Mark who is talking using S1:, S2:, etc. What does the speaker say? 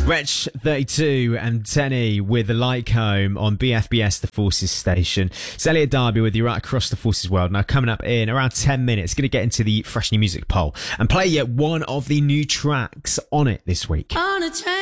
S1: Wretch 32 and Tenny with the Like Home on BFBS, the Forces station. It's Elliot Darby with you right across the Forces world. Now, coming up in around 10 minutes, going to get into the Fresh New Music poll and play yet one of the new tracks on it this week.
S2: On a train.